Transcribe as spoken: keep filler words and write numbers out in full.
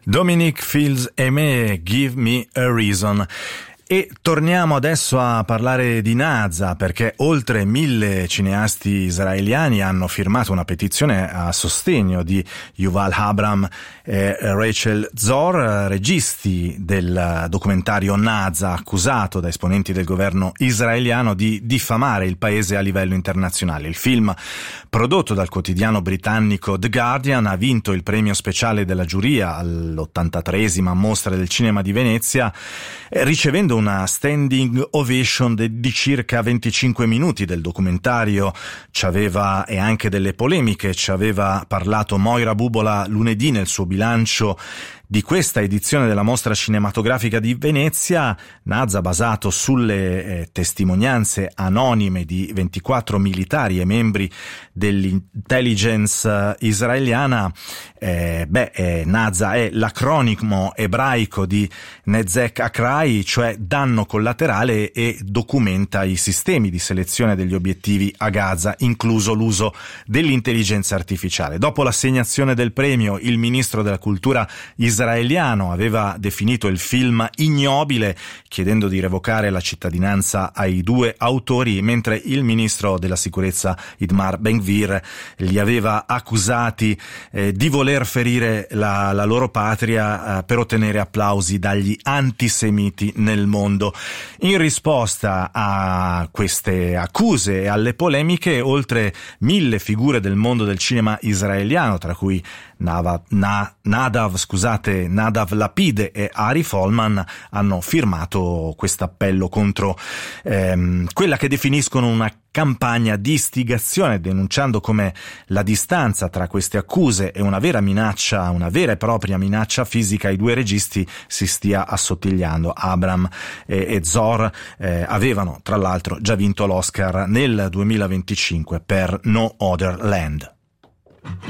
Dominic Fils-Aimé, Give Me a Reason. E torniamo adesso a parlare di Naza, perché oltre mille cineasti israeliani hanno firmato una petizione a sostegno di Yuval Abram e Rachel Zor, registi del documentario Naza, accusato da esponenti del governo israeliano di diffamare il paese a livello internazionale. Il film, prodotto dal quotidiano britannico The Guardian, ha vinto il premio speciale della giuria all'ottantatreesima Mostra del Cinema di Venezia, ricevendo una standing ovation di circa venticinque minuti del documentario. C'aveva e anche delle polemiche, ci aveva parlato Moira Bubola lunedì nel suo bilancio di questa edizione della Mostra Cinematografica di Venezia. Naza, basato sulle eh, testimonianze anonime di ventiquattro militari e membri dell'intelligence eh, israeliana, eh, beh, eh, Naza è l'acronimo ebraico di Nezek Akrai, cioè danno collaterale, e documenta i sistemi di selezione degli obiettivi a Gaza, incluso l'uso dell'intelligenza artificiale. Dopo l'assegnazione del premio, il ministro della cultura israeliano israeliano aveva definito il film ignobile, chiedendo di revocare la cittadinanza ai due autori, mentre il ministro della sicurezza Itamar Ben-Gvir li aveva accusati eh, di voler ferire la, la loro patria eh, per ottenere applausi dagli antisemiti nel mondo. In risposta a queste accuse e alle polemiche, oltre mille figure del mondo del cinema israeliano, tra cui Nava, Na, Nadav, scusate, Nadav Lapid e Ari Folman, hanno firmato questo appello contro ehm, quella che definiscono una campagna di istigazione, denunciando come la distanza tra queste accuse e una vera minaccia, una vera e propria minaccia fisica ai due registi si stia assottigliando. Abram e, e Zor eh, avevano tra l'altro già vinto l'Oscar nel duemilaventicinque per No Other Land.